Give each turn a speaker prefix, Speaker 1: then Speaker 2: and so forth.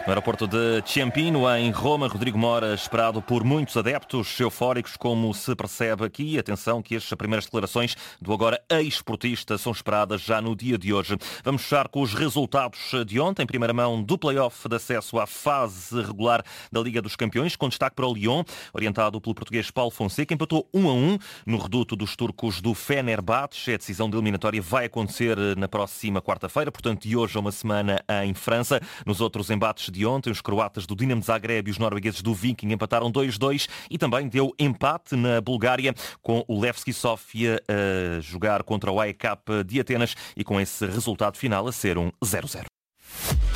Speaker 1: No aeroporto de Ciampino, em Roma, Rodrigo Mora, esperado por muitos adeptos eufóricos, como se percebe aqui. Atenção que as primeiras declarações do agora ex-esportista são esperadas já no dia de hoje. Vamos fechar com os resultados de ontem, em primeira mão do play-off de acesso à fase regular da Liga dos Campeões, com destaque para o Lyon, orientado pelo português Paulo Fonseca, empatou 1-1 no reduto dos turcos do Fenerbahçe. A decisão de eliminatória vai acontecer na próxima quarta-feira, portanto, de hoje a uma semana em França. Nos outros embates de ontem, os croatas do Dinamo Zagreb e os noruegueses do Viking empataram 2-2 e também deu empate na Bulgária, com o Levski Sofia a jogar contra o AEK de Atenas e com esse resultado final a ser um 0-0.